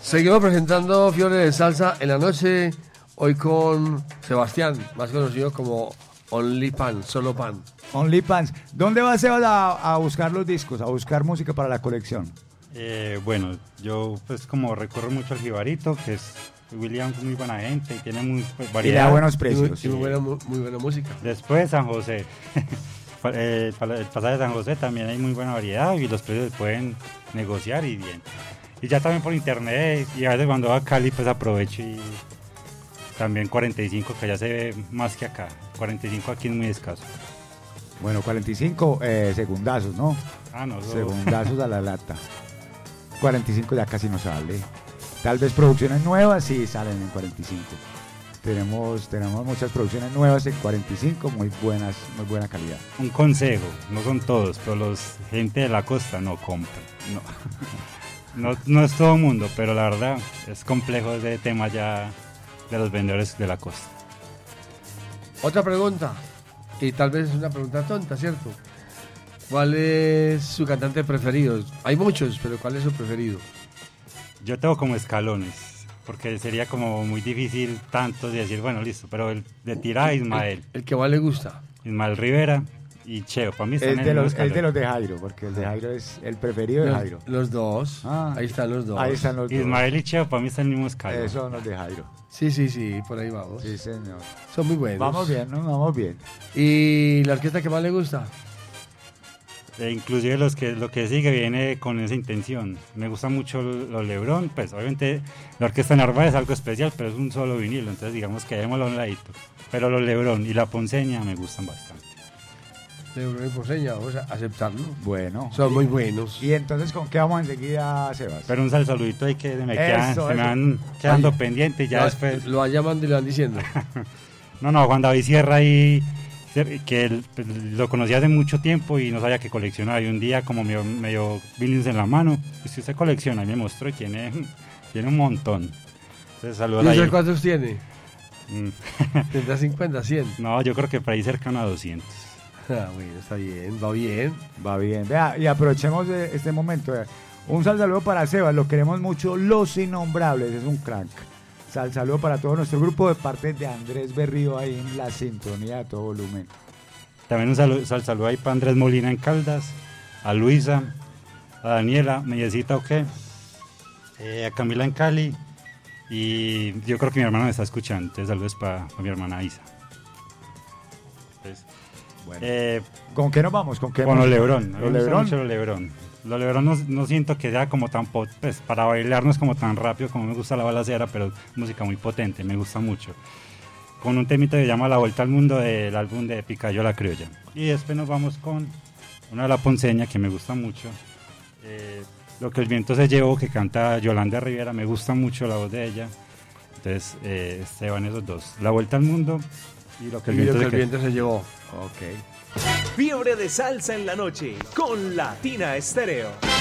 Seguimos presentando Fiebre de Salsa en la noche, hoy con Sebastián, más conocido como Only Pan, solo pan. Only Pants. ¿Dónde va Sebas a buscar los discos, a buscar música para la colección? Bueno, yo pues como recurro mucho al Jibarito, que es William, muy buena gente y tiene muy variedad. Y da buenos precios. Y muy buena música. Después San José. El pasaje de San José también hay muy buena variedad y los precios se pueden negociar y bien. Y ya también por internet, y a veces cuando va a Cali pues aprovecho y también 45, que ya se ve más que acá. 45 aquí es muy escaso. Bueno, 45 segundazos, ¿no? No. Segundazos a la lata. 45 ya casi no sale. Tal vez producciones nuevas sí salen en 45. Tenemos muchas producciones nuevas en 45, muy buena calidad. Un consejo, no son todos, pero los gente de la costa no compran. No es todo el mundo, pero la verdad es complejo ese tema ya de los vendedores de la costa. Otra pregunta, y tal vez es una pregunta tonta, ¿cierto? ¿Cuál es su cantante preferido? Hay muchos, pero ¿cuál es su preferido? Yo tengo como escalones, porque sería como muy difícil tanto de decir, bueno, listo, pero el de tirada Ismael. El que más le gusta. Ismael Rivera y Cheo, para mí están es de los de Jairo, porque el de Jairo es el preferido de Jairo. Los dos, ahí están los dos. Ahí están los dos. Ismael y Cheo para mí están en el mismo escalón. Esos son los de Jairo. Sí, por ahí vamos. Sí, señor. Son muy buenos. Vamos bien, ¿no? Vamos bien. ¿Y la orquesta que más le gusta? Inclusive lo que sigue viene con esa intención. Me gusta mucho los Lebrón, pues obviamente la orquesta Narváez es algo especial, pero es un solo vinilo, entonces digamos que démoslo a un ladito. Pero los Lebrón y la Ponceña me gustan bastante. Lebrón y Ponceña, vamos a aceptarlo. Bueno. Son muy buenos. Y entonces, ¿con qué vamos enseguida, Sebas? Pero un saludito ahí que se me Eso. van quedando pendientes y ya después... Lo van llamando y lo van diciendo. No, Juan David Sierra ahí, que lo conocí hace mucho tiempo y no sabía que coleccionaba. Y un día como me dio vinilos en la mano, y si usted colecciona, y me mostró y tiene un montón. Entonces saludos ahí. ¿Y cuántos tiene? ¿Tendrá 50, 100? No, yo creo que por ahí cercano a 200. Bueno, está bien, va bien. Va bien. Vea, y aprovechemos este momento. Un saludo para Sebas, lo queremos mucho, Los Innombrables, es un crack. Saludo para todo nuestro grupo de parte de Andrés Berrío ahí en la sintonía a todo volumen. También un saludo ahí para Andrés Molina en Caldas, a Luisa, a Daniela, Mellecita a Camila en Cali, y yo creo que mi hermana me está escuchando, entonces saludos para mi hermana Isa. Entonces, bueno. ¿Con qué nos vamos? Con los Lebrón. Los Lebrón. Mucho los Lebrón. Los Lebrón no siento que sea como tan pues para bailar no es como tan rápido como me gusta la balacera, pero música muy potente, me gusta mucho. Con un temito que se llama La Vuelta al Mundo del álbum de Picayo La Criolla. Y después nos vamos con una de la Ponceña que me gusta mucho. Lo que el viento se llevó, que canta Yolanda Rivera, me gusta mucho la voz de ella. Entonces se van esos dos. La Vuelta al Mundo y Lo que el viento se llevó. Ok. Fiebre de Salsa en la noche con Latina Estéreo.